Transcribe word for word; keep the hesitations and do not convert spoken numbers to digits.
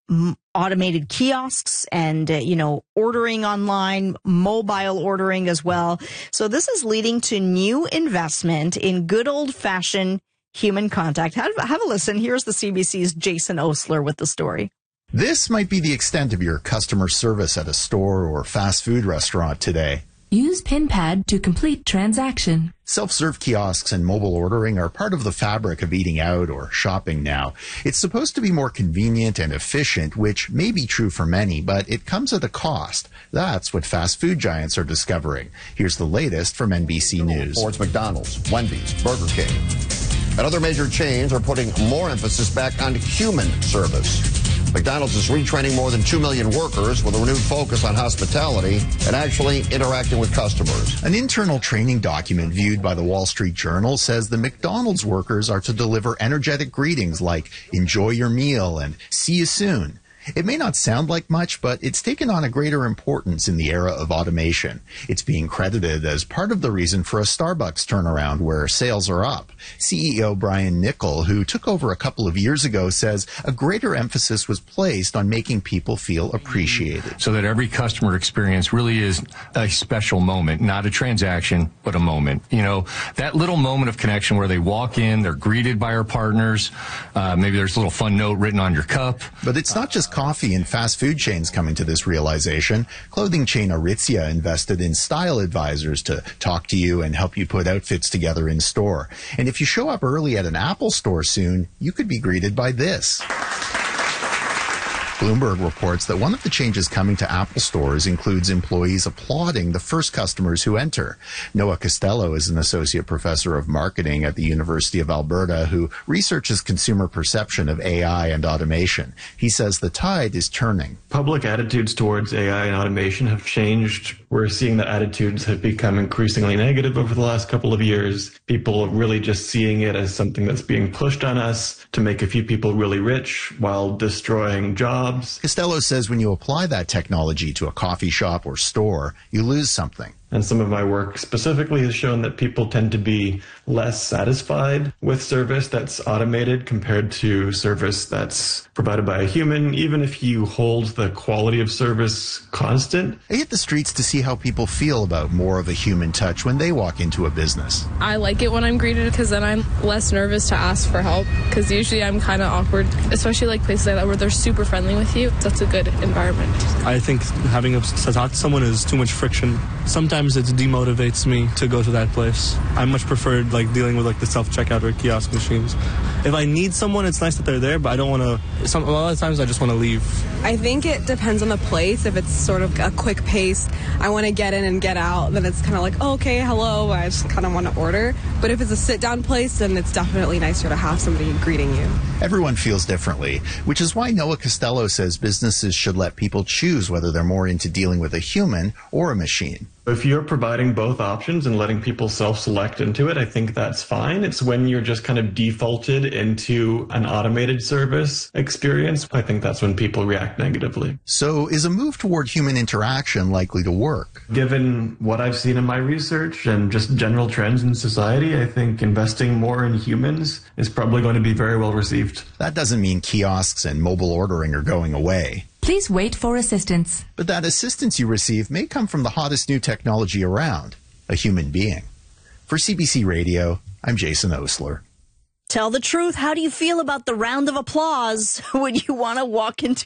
m- automated kiosks and, uh, you know, ordering online, mobile ordering as well. So this is leading to new investment in good old-fashioned human contact. Have, have a listen. Here's the C B C's Jason Osler with the story. This might be the extent of your customer service at a store or fast food restaurant today. Use PinPad to complete transaction. Self-serve kiosks and mobile ordering are part of the fabric of eating out or shopping now. It's supposed to be more convenient and efficient, which may be true for many, but it comes at a cost. That's what fast food giants are discovering. Here's the latest from N B C News. Towards McDonald's, Wendy's, Burger King, and other major chains are putting more emphasis back on human service. McDonald's is retraining more than two million workers with a renewed focus on hospitality and actually interacting with customers. An internal training document viewed by the Wall Street Journal says the McDonald's workers are to deliver energetic greetings like "enjoy your meal" and "see you soon." It may not sound like much, but it's taken on a greater importance in the era of automation. It's being credited as part of the reason for a Starbucks turnaround where sales are up. C E O Brian Niccol, who took over a couple of years ago, says a greater emphasis was placed on making people feel appreciated. So that every customer experience really is a special moment, not a transaction, but a moment. You know, that little moment of connection where they walk in, they're greeted by our partners, uh, maybe there's a little fun note written on your cup. But it's not just coffee and fast food chains coming to this realization. Clothing chain Aritzia invested in style advisors to talk to you and help you put outfits together in store. And if you show up early at an Apple store soon, you could be greeted by this. Bloomberg reports that one of the changes coming to Apple stores includes employees applauding the first customers who enter. Noah Costello is an associate professor of marketing at the University of Alberta who researches consumer perception of A I and automation. He says the tide is turning. Public attitudes towards A I and automation have changed. We're seeing that attitudes have become increasingly negative over the last couple of years. People are really just seeing it as something that's being pushed on us to make a few people really rich while destroying jobs. Costello says when you apply that technology to a coffee shop or store, you lose something. And some of my work specifically has shown that people tend to be less satisfied with service that's automated compared to service that's provided by a human, even if you hold the quality of service constant. I hit the streets to see how people feel about more of a human touch when they walk into a business. I like it when I'm greeted because then I'm less nervous to ask for help because usually I'm kind of awkward, especially like places like that where they're super friendly with you. That's a good environment. I think having to talk to someone is too much friction. Sometimes it demotivates me to go to that place. I much prefer like dealing with like the self-checkout or kiosk machines. If I need someone, it's nice that they're there, but I don't want to, some, a lot of times I just want to leave. I think it depends on the place. If it's sort of a quick pace, I want to get in and get out, then it's kind of like, oh, okay, hello, I just kind of want to order. But if it's a sit-down place, then it's definitely nicer to have somebody greeting you. Everyone feels differently, which is why Noah Costello says businesses should let people choose whether they're more into dealing with a human or a machine. If you're providing both options and letting people self-select into it, I think that's fine. It's when you're just kind of defaulted into an automated service experience, I think that's when people react negatively. So is a move toward human interaction likely to work? Given what I've seen in my research and just general trends in society, I think investing more in humans is probably going to be very well received. That doesn't mean kiosks and mobile ordering are going away. Please wait for assistance. But that assistance you receive may come from the hottest new technology around, a human being. For C B C Radio, I'm Jason Osler. Tell the truth. How do you feel about the round of applause when you want to walk into